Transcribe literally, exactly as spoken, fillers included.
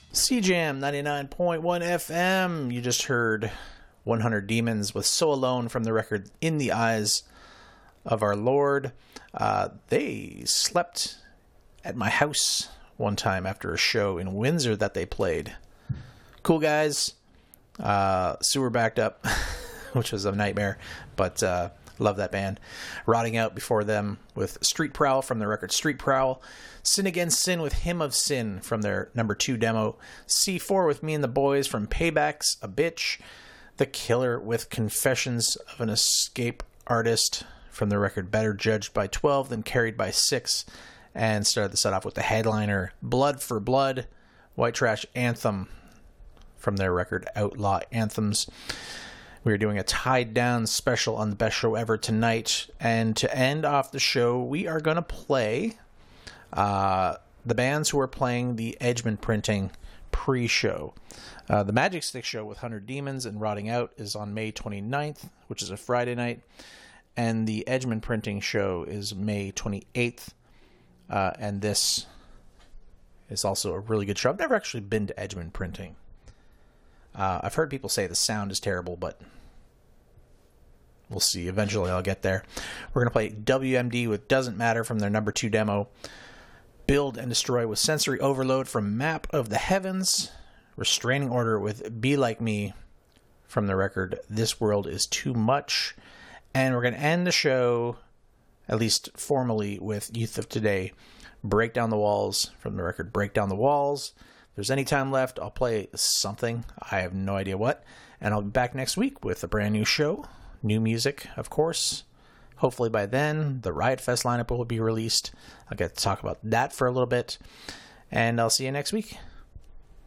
C Jam ninety-nine point one F M. You just heard one hundred Demons with So Alone from the record In the Eyes of Our Lord. Uh, they slept at my house one time after a show in Windsor that they played. Cool guys. Uh, sewer backed up, which was a nightmare, but uh, love that band. Rotting Out before them with Street Prowl from their record Street Prowl. Sin Against Sin with Hymn of Sin from their number two demo. C four with Me and the Boys from Payback's A Bitch. The Killer with Confessions of an Escape Artist from their record Better Judged by twelve Than Carried by six. And started the set off with the headliner Blood for Blood, White Trash Anthem from their record Outlaw Anthems. We are doing a Tied Down special on the best show ever tonight. And to end off the show, we are going to play uh, the bands who are playing the Edgman Printing pre-show. Uh, the Magic Stick show with one hundred Demons and Rotting Out is on May twenty-ninth, which is a Friday night. And the Edgman Printing show is May twenty-eighth. Uh, and this is also a really good show. I've never actually been to Edgman Printing. Uh, I've heard people say the sound is terrible, but we'll see. Eventually I'll get there. We're going to play W M D with Doesn't Matter from their number two demo. Build and Destroy with Sensory Overload from Map of the Heavens. Restraining Order with Be Like Me from the record This World Is Too Much. And we're going to end the show, at least formally, with Youth of Today, Break Down the Walls from the record Break Down the Walls. If there's any time left, I'll play something. I have no idea what. And I'll be back next week with a brand new show. New music, of course. Hopefully by then, the Riot Fest lineup will be released. I'll get to talk about that for a little bit. And I'll see you next week.